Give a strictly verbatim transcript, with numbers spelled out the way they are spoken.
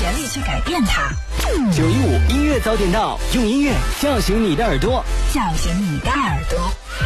权利去改变它。 九一五音乐早点到，用音乐叫醒你的耳朵， 叫醒你的耳朵。